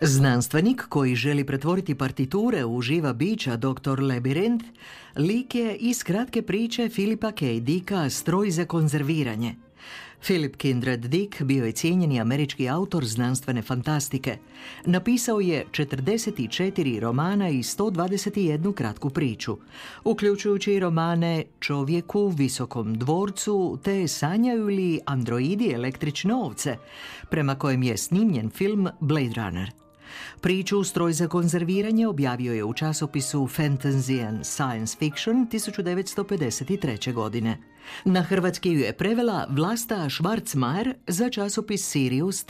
Znanstvenik koji želi pretvoriti partiture u živa bića, dr. Labirint, lik je iz kratke priče Philipa K. Dicka Stroj za konzerviranje. Philip Kindred Dick bio je cijenjeni američki autor znanstvene fantastike. Napisao je 44 romana i 121 kratku priču, uključujući romane Čovjeku, Visokom dvorcu te Sanjaju li androidi električne ovce, prema kojem je snimljen film Blade Runner. Priču Stroj za konzerviranje objavio je u časopisu Fantasy and Science Fiction 1953. godine. Na hrvatski ju je prevela Vlasta Schwarzmajer za časopis Sirius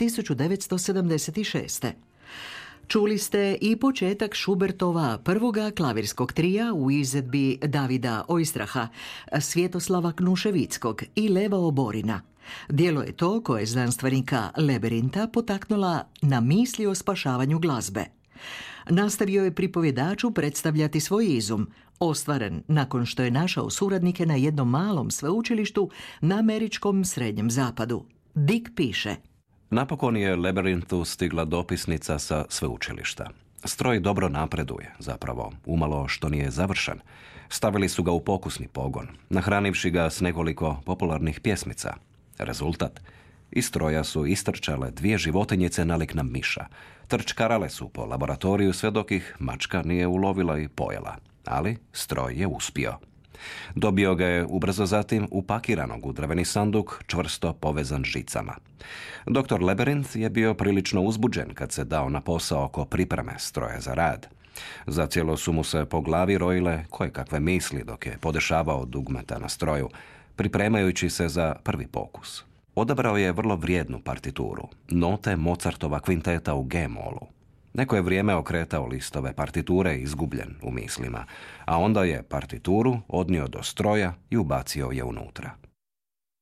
1976. Čuli ste i početak Schubertova prvoga klavirskog trija u izvedbi Davida Oistraha, Svjetoslava Knuševickog i Leva Oborina. Djelo je to koje znanstvenika Labirinta potaknula na misli o spašavanju glazbe. Nastavio je pripovjedaču predstavljati svoj izum, ostvaren nakon što je našao suradnike na jednom malom sveučilištu na američkom srednjem zapadu. Dick piše: Napokon je Labirintu stigla dopisnica sa sveučilišta. Stroj dobro napreduje, zapravo umalo što nije završen. Stavili su ga u pokusni pogon, nahranivši ga s nekoliko popularnih pjesmica. Rezultat? Iz stroja su istrčale 2 životinjice nalik na miša. Trčkarale su po laboratoriju sve dok ih mačka nije ulovila i pojela. Ali stroj je uspio. Dobio ga je ubrzo zatim upakiranog u drveni sanduk, čvrsto povezan žicama. Dr. Labirint je bio prilično uzbuđen kad se dao na posao oko pripreme stroja za rad. Zacijelo su mu se po glavi rojile kojekakve misli dok je podešavao dugmeta na stroju, pripremajući se za prvi pokus. Odabrao je vrlo vrijednu partituru, note Mozartova kvinteta u G-molu. Neko je vrijeme okretao listove partiture izgubljen u mislima, a onda je partituru odnio do stroja i ubacio je unutra.